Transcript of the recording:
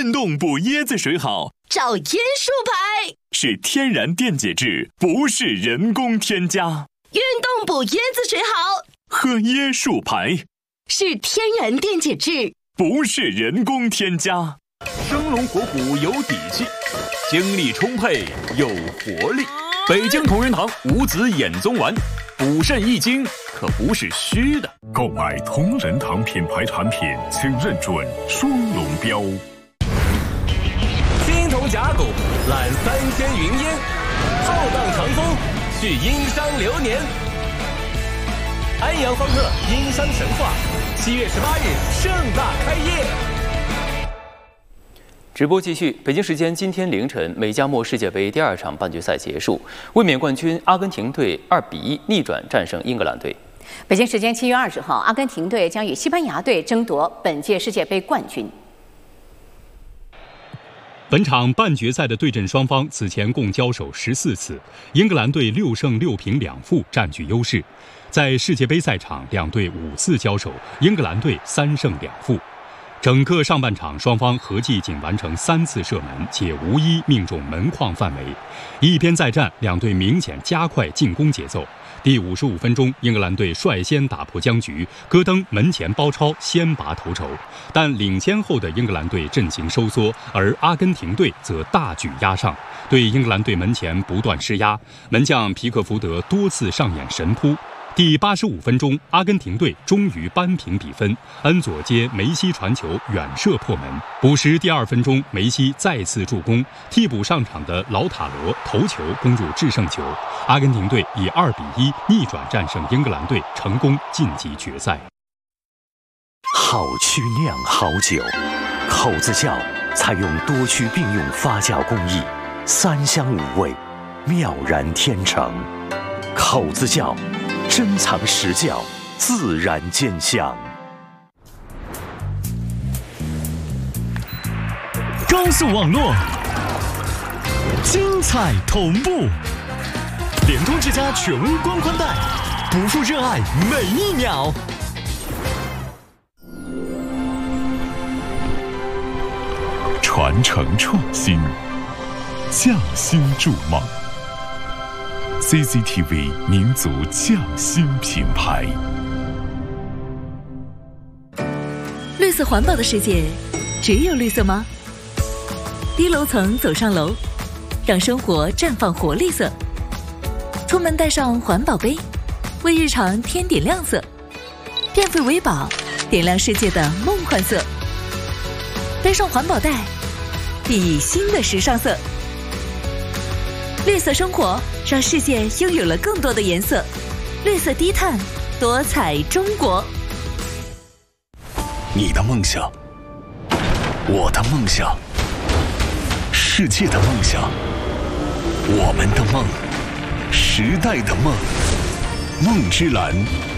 运动补椰子水好， 找椰树牌是天然电解质，不是人工添加。 运动补椰子水好， 喝椰树牌是天然电解质， 不是人工添加。 生龙活虎有底气，精力充沛有活力。北京同仁堂五子衍宗丸，补肾益精可不是虚的。 购买同仁堂品牌产品，请认准双龙标。 青铜甲骨揽3000云烟，浩荡长风续殷商流年。安阳方特殷商神话，7月18日盛大开业。 直播继续。北京时间今天凌晨，美加墨世界杯第2场半决赛结束，卫冕冠军阿根廷队2比1逆转战胜英格兰队。 北京时间7月20号，阿根廷队将与西班牙队争夺本届世界杯冠军。 本场半决赛的对阵双方此前共交手14次，英格兰队6胜6平2负占据优势。在世界杯赛场，两队5次交手，英格兰队3胜2负。整个上半场，双方合计仅完成3次射门，且无一命中门框范围。一边再战，两队明显加快进攻节奏。第55分钟，英格兰队率先打破僵局，戈登门前包抄，先拔头筹。但领先后的英格兰队阵型收缩，而阿根廷队则大举压上，对英格兰队门前不断施压。门将皮克福德多次上演神扑。第85分钟，阿根廷队终于扳平比分，恩佐接梅西传球远射破门。补时第2分钟，梅西再次助攻，替补上场的劳塔罗头球攻入制胜球，阿根廷队以2比1逆转战胜英格兰队，成功晋级决赛。 好曲酿好酒，口子窖采用多区并用发酵工艺，3香5味，妙然天成。口子窖珍藏实窖，自然见香。 高速网络，精彩同步，联通之家全屋光宽带，不负热爱每一秒。 传承创新，匠心筑梦。CCTV 民族匠心品牌。 绿色环保的世界，只有绿色吗？低楼层走上楼，让生活绽放活力色。出门带上环保杯，为日常添点亮色。电费为宝，点亮世界的梦幻色。背上环保袋，熠熠新的时尚色。绿色生活，让世界拥有了更多的颜色。绿色低碳，多彩中国。 你的梦想，我的梦想，世界的梦想，我们的梦，时代的梦。梦之蓝